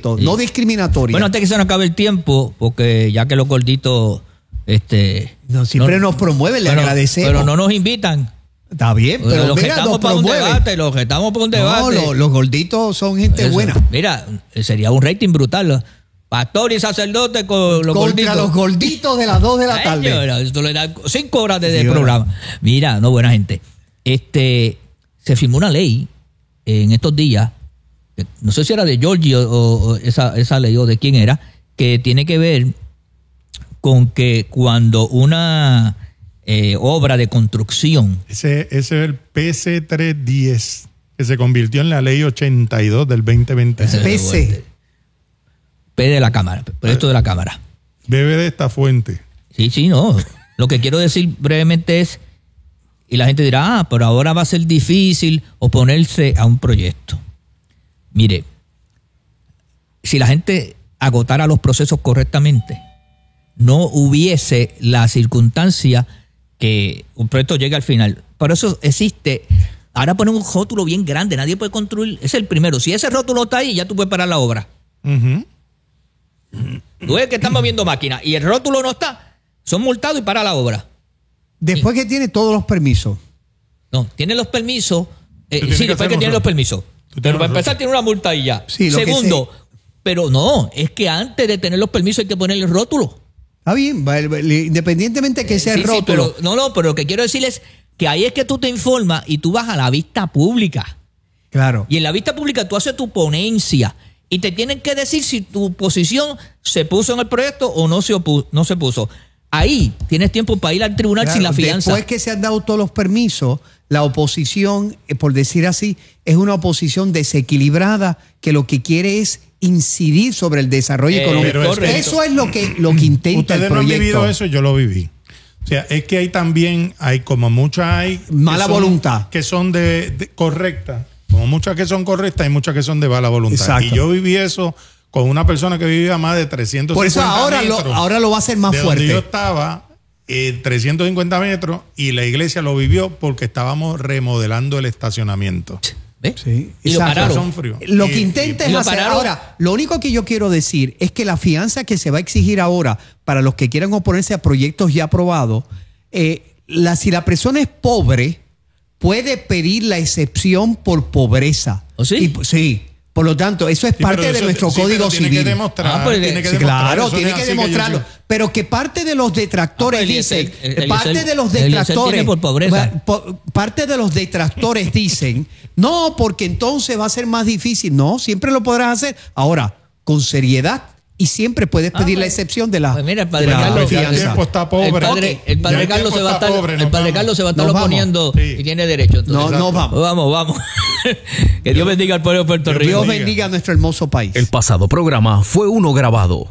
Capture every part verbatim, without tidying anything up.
correcto, sí. No discriminatoria. Bueno, antes que se nos acabe el tiempo, porque ya que los gorditos este, no, siempre no, nos promueven, le pero, agradecemos. Pero no nos invitan. Está bien, pero los mira, que estamos para un debate, los que estamos para un debate. No, los, los gorditos son gente Eso, buena. Mira, sería un rating brutal. Pastor y sacerdote con los Contra gorditos. los gorditos de las dos de la tarde. Ay, esto le da cinco horas de, de sí, programa. Bueno. Mira, no, buena gente. Este, se firmó una ley en estos días, no sé si era de Georgie o, o esa, esa ley o de quién era, que tiene que ver con que cuando una eh, obra de construcción. Ese, ese es el P C trescientos diez, que se convirtió en la ley ochenta y dos del veinte veinte. P C. P de la Cámara, proyecto de la Cámara. Bebe de esta fuente. Sí, sí, no. Lo que quiero decir brevemente es, y la gente dirá, ah, pero ahora va a ser difícil oponerse a un proyecto. Mire, si la gente agotara los procesos correctamente, no hubiese la circunstancia que un proyecto llegue al final. Por eso existe, ahora ponen un rótulo bien grande, nadie puede construir, es el primero. Si ese rótulo está ahí, ya tú puedes parar la obra. Uh-huh. Tú ves que están moviendo máquinas y el rótulo no está, son multados y para la obra. Después sí. Que tiene todos los permisos. No, tiene los permisos. Eh, sí, después que tiene los permisos. Pero para empezar tiene una multa y ya. Sí, Segundo, pero no, es que antes de tener los permisos hay que ponerle el rótulo. Está bien, independientemente de que sea sí, el rótulo. Sí, pero, no, no, pero lo que quiero decir es que ahí es que tú te informas y tú vas a la vista pública. Claro. Y en la vista pública tú haces tu ponencia y te tienen que decir si tu posición se puso en el proyecto o no se, opu- no se puso. Ahí tienes tiempo para ir al tribunal claro, sin la fianza. Después que se han dado todos los permisos, la oposición, por decir así, es una oposición desequilibrada que lo que quiere es incidir sobre el desarrollo eh, económico. Eso es lo que, lo que intenta Ustedes el proyecto. No han vivido eso, yo lo viví. O sea, es que hay también, hay como muchas hay... Mala son, voluntad. Que son de, de correctas. Como muchas que son correctas y muchas que son de mala voluntad. Exacto. Y yo viví eso con una persona que vivía más de trescientos cincuenta metros. Por eso ahora metros, lo, ahora lo va a hacer más de fuerte. Donde yo estaba, eh, trescientos cincuenta metros, y la iglesia lo vivió porque estábamos remodelando el estacionamiento. ¿Ves? Sí, y lo pararon. Lo que intenta es hacer. Ahora, lo único que yo quiero decir es que la fianza que se va a exigir ahora para los que quieran oponerse a proyectos ya aprobados, eh, la, si la persona es pobre, puede pedir la excepción por pobreza. ¿Oh, sí? Y, sí. Por lo tanto, eso es sí, parte de eso, nuestro sí, código tiene civil. Que demostrar, ah, pues, tiene que sí, demostrar. Claro, tiene que demostrarlo. Que yo... Pero que parte de los detractores ah, pues, dicen, el, el, el, parte de los detractores, por pobreza. Po, parte de los detractores dicen, no, porque entonces va a ser más difícil. No, siempre lo podrás hacer. Ahora, con seriedad. Y siempre puedes pedir ah, la excepción de la, pues mira, el padre de la Carlos, fianza. El está pobre. El padre, el padre el Carlos se va a estar, pobre, el padre Carlos se va a estar oponiendo sí. y tiene derecho. Entonces, no, no vamos. Vamos, vamos. Que Dios bendiga al pueblo de Puerto Rico. Dios bendiga a nuestro hermoso país. El pasado programa fue uno grabado.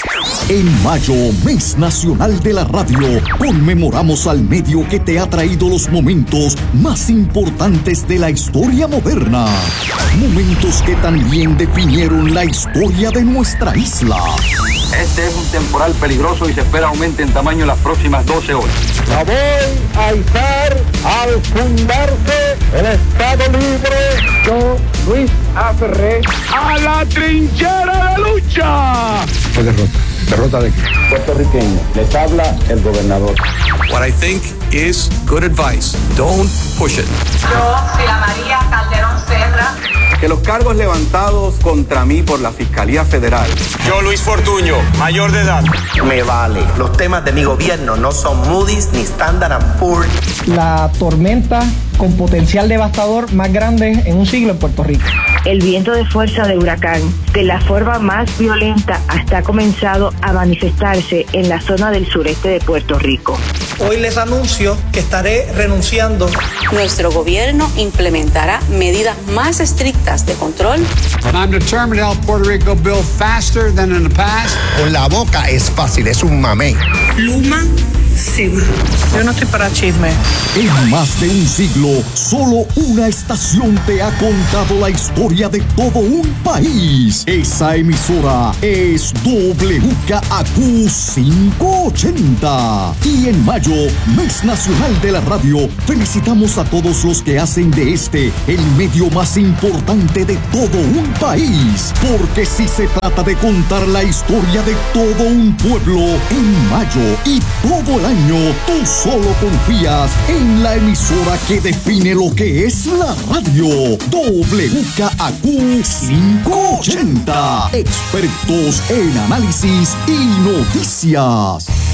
En mayo, mes nacional de la radio, conmemoramos al medio que te ha traído los momentos más importantes de la historia moderna. Momentos que también definieron la historia de nuestra isla. Este es un temporal peligroso y se espera aumente en tamaño en las próximas doce horas. La voy a izar al fundarse el Estado Libre. Yo, Luis A. Ferré, a la trinchera de lucha. Fue derrota. ¿Derrota de qué? Puertorriqueño. Les habla el gobernador. What I think is good advice. Don't push it. Yo, Sila María Calderón Serra. Que los cargos levantados contra mí por la Fiscalía Federal. Yo, Luis Fortuño, mayor de edad. Me vale. Los temas de mi gobierno no son Moody's ni Standard and Poor's. La tormenta con potencial devastador más grande en un siglo en Puerto Rico. El viento de fuerza de huracán, de la forma más violenta, hasta ha comenzado a manifestarse en la zona del sureste de Puerto Rico. Hoy les anuncio que estaré renunciando. Nuestro gobierno implementará medidas más estrictas de control. And I'm determined to help Puerto Rico build faster than in the past. Con la boca es fácil, es un mamey. Luma Sí, yo no estoy para chisme. En más de un siglo, solo una estación te ha contado la historia de todo un país. Esa emisora es W K A Q quinientos ochenta. Y en mayo, Mes Nacional de la Radio, felicitamos a todos los que hacen de este el medio más importante de todo un país. Porque si se trata de contar la historia de todo un pueblo, en mayo y todo el año, tú solo confías en la emisora que define lo que es la radio. W K A Q quinientos ochenta. Expertos en análisis y noticias.